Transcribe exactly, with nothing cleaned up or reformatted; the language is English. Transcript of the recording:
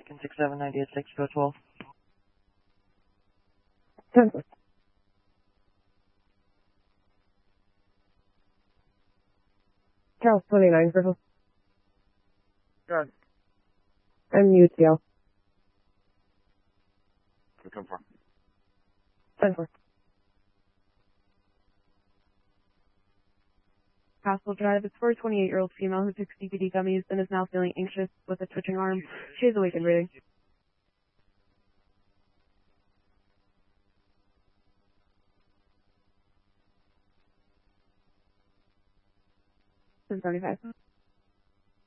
Lincoln six seven ninety at six, go twelve. ten. Charles twenty-nine, Griffith. Good. I'm U T L. Come for. ten four. Castle Drive. It's for a twenty-eight-year-old female who took C B D gummies and is now feeling anxious with a twitching arm. She is awake and breathing. ten seventy-five.